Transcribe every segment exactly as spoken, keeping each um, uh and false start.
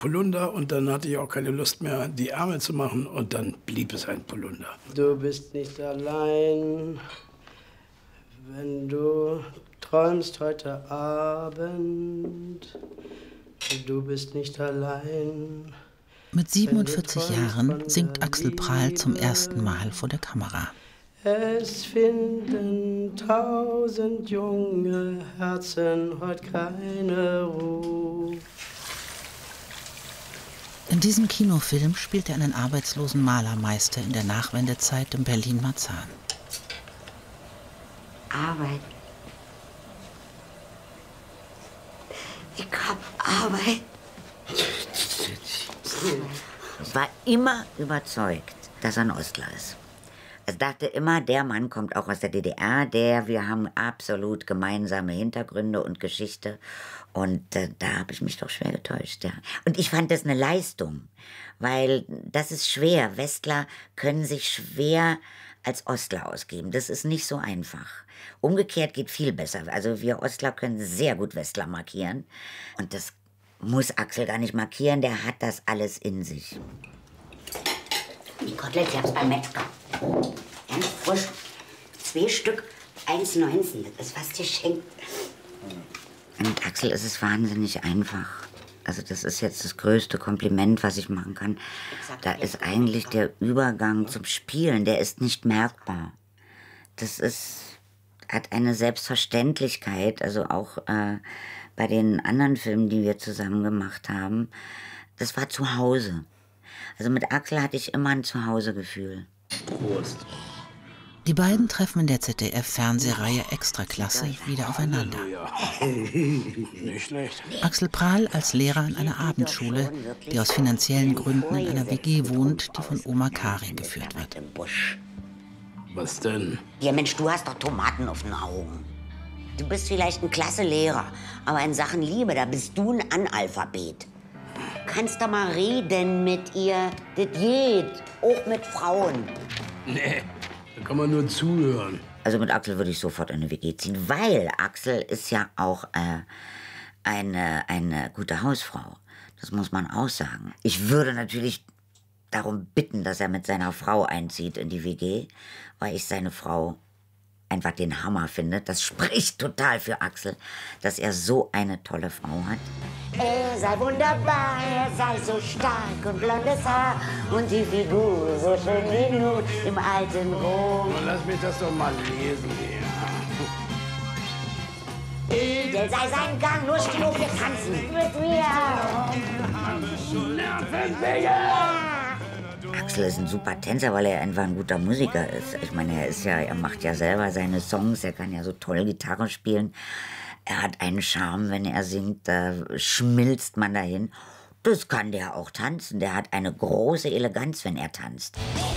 Polunder und dann hatte ich auch keine Lust mehr, die Ärmel zu machen und dann blieb es ein Polunder. Du bist nicht allein, wenn du träumst heute Abend. Du bist nicht allein. Mit siebenundvierzig Jahren singt Axel Prahl zum ersten Mal vor der Kamera. Es finden tausend junge Herzen heute keine Ruhe. In diesem Kinofilm spielt er einen arbeitslosen Malermeister in der Nachwendezeit in Berlin-Marzahn. Arbeit. Ich hab Arbeit. Ich war immer überzeugt, dass er ein Ostler ist. Ich dachte immer, der Mann kommt auch aus der D D R, der, wir haben absolut gemeinsame Hintergründe und Geschichte. Und äh, da habe ich mich doch schwer getäuscht, ja. Und ich fand das eine Leistung, weil das ist schwer. Westler können sich schwer als Ostler ausgeben. Das ist nicht so einfach. Umgekehrt geht viel besser. Also wir Ostler können sehr gut Westler markieren. Und das muss Axel gar nicht markieren, der hat das alles in sich. Die Koteletts, ich hab's beim Metzger. Ganz frisch. Zwei Stück, eins neunzehn. Das ist fast geschenkt. Mit Axel ist es wahnsinnig einfach. Also das ist jetzt das größte Kompliment, was ich machen kann. Da ist eigentlich der Übergang zum Spielen, der ist nicht merkbar. Das ist, hat eine Selbstverständlichkeit, also auch äh, bei den anderen Filmen, die wir zusammen gemacht haben. Das war zu Hause. Also mit Axel hatte ich immer ein Zuhausegefühl. Prost. Die beiden treffen in der Z D F-Fernsehreihe Extraklasse wieder aufeinander. Nicht schlecht. Axel Prahl als Lehrer an einer Abendschule, die aus finanziellen Gründen in einer W G wohnt, die von Oma Karin geführt wird. Was denn? Ja, Mensch, du hast doch Tomaten auf den Augen. Du bist vielleicht ein klasse Lehrer, aber in Sachen Liebe, da bist du ein Analphabet. Kannst doch mal reden mit ihr, das geht, auch mit Frauen. Nee, da kann man nur zuhören. Also mit Axel würde ich sofort in eine W G ziehen, weil Axel ist ja auch äh, eine, eine gute Hausfrau. Das muss man auch sagen. Ich würde natürlich darum bitten, dass er mit seiner Frau einzieht in die W G, weil ich seine Frau einfach den Hammer finde. Das spricht total für Axel, dass er so eine tolle Frau hat. Er sei wunderbar, er sei so stark und blondes Haar und die Figur so schön wie Blut im alten Rom. Lass mich das doch mal lesen hier. Edel sei sein Gang, nur still, wir tanzen mit mir. Axel ist ein super Tänzer, weil er einfach ein guter Musiker ist. Ich meine, er ist ja, er macht ja selber seine Songs, er kann ja so toll Gitarre spielen. Er hat einen Charme, wenn er singt, da schmilzt man dahin. Das kann der auch tanzen. Der hat eine große Eleganz, wenn er tanzt.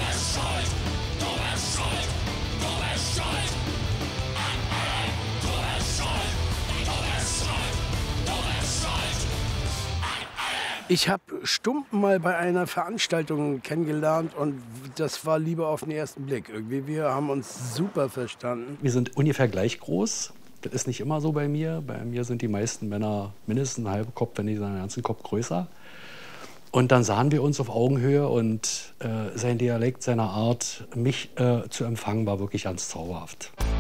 Ich habe Stumpen mal bei einer Veranstaltung kennengelernt und das war Liebe auf den ersten Blick. Irgendwie, wir haben uns super verstanden. Wir sind ungefähr gleich groß. Das ist nicht immer so bei mir. Bei mir sind die meisten Männer mindestens einen halben Kopf, wenn nicht einen ganzen Kopf größer. Und dann sahen wir uns auf Augenhöhe und äh, sein Dialekt, seine Art, mich äh, zu empfangen, war wirklich ganz zauberhaft.